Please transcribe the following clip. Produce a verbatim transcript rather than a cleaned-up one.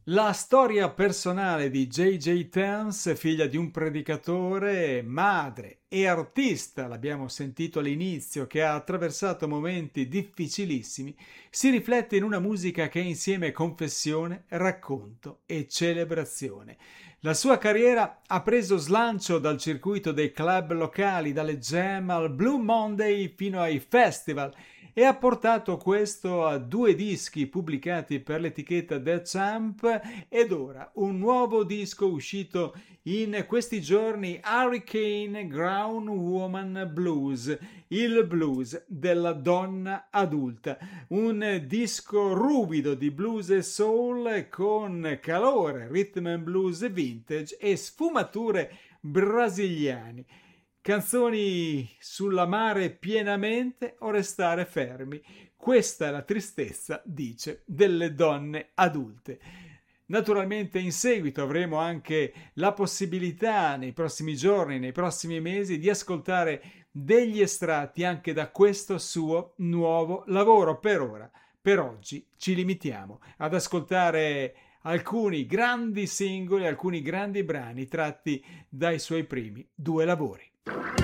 La storia personale di J J. Thams, figlia di un predicatore, madre e artista, l'abbiamo sentito all'inizio, che ha attraversato momenti difficilissimi, si riflette in una musica che è insieme confessione, racconto e celebrazione. La sua carriera ha preso slancio dal circuito dei club locali, dalle jam al Blue Monday fino ai festival, e ha portato questo a due dischi pubblicati per l'etichetta The Champ ed ora un nuovo disco uscito in questi giorni, Hurricane Ground Woman Blues, il blues della donna adulta, un disco ruvido di blues e soul con calore, rhythm and blues vintage e sfumature brasiliane. Canzoni sull'amare pienamente o restare fermi. Questa è la tristezza, dice, delle donne adulte. Naturalmente in seguito avremo anche la possibilità nei prossimi giorni, nei prossimi mesi, di ascoltare degli estratti anche da questo suo nuovo lavoro. Per ora, per oggi, ci limitiamo ad ascoltare alcuni grandi singoli, alcuni grandi brani tratti dai suoi primi due lavori.